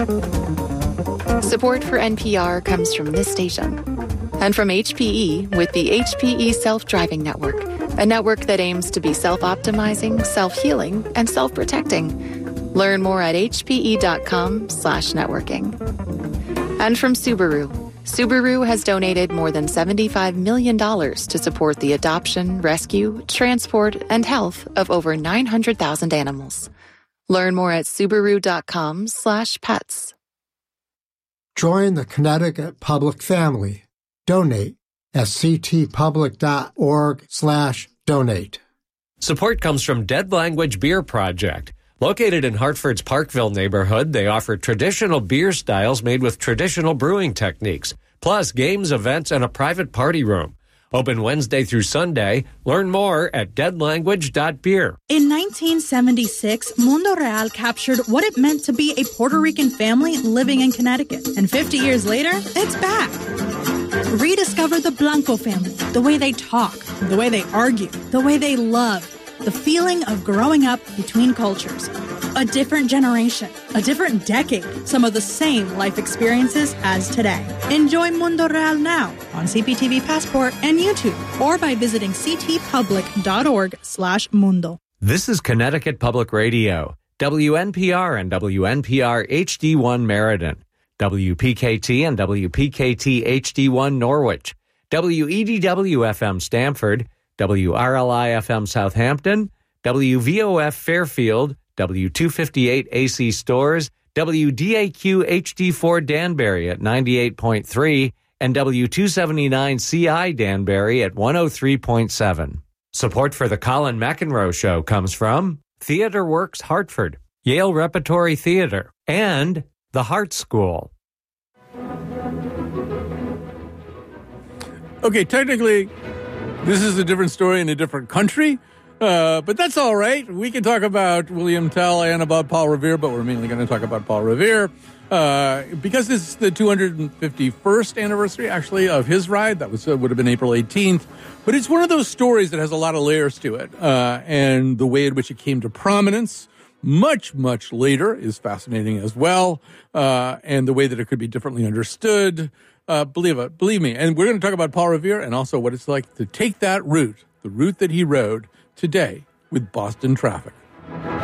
Support for NPR comes from this station and from HPE with the HPE Self-Driving Network, a network that aims to be self-optimizing, self-healing, and self-protecting. Learn more at hpe.com/networking. And from Subaru. Subaru has donated more than $75 million to support the adoption, rescue, transport, and health of over 900,000 animals. Learn more at subaru.com/pets. Join the Connecticut Public Family. Donate at ctpublic.org/donate. Support comes from Dead Language Beer Project. Located in Hartford's Parkville neighborhood, they offer traditional beer styles made with traditional brewing techniques, plus games, events, and a private party room. Open Wednesday through Sunday. Learn more at deadlanguage.beer. In 1976, Mundo Real captured what it meant to be a Puerto Rican family living in Connecticut. And 50 years later, it's back. Rediscover the Blanco family, the way they talk, the way they argue, the way they love, the feeling of growing up between cultures. A different generation, a different decade, some of the same life experiences as today. Enjoy Mundo Real now on CPTV Passport and YouTube, or by visiting ctpublic.org/mundo. This is Connecticut Public Radio, WNPR and WNPR HD1 Meriden, WPKT and WPKT HD1 Norwich, WEDW-FM Stamford, WRLI-FM Southampton, WVOF Fairfield, W258 AC Stores, WDAQ HD4 Danbury at 98.3, and W279 CI Danbury at 103.7. Support for the Colin McEnroe Show comes from Theatre Works Hartford, Yale Repertory Theatre, and the Hart School. Okay, technically, this is a different story in a different country. But that's all right. We can talk about William Tell and about Paul Revere, but we're mainly going to talk about Paul Revere because this is the 251st anniversary, actually, of his ride. That would have been April 18th. But it's one of those stories that has a lot of layers to it. And the way in which it came to prominence much, much later is fascinating as well. And the way that it could be differently understood. Believe me. And we're going to talk about Paul Revere and also what it's like to take that route, the route that he rode, today with Boston Traffic.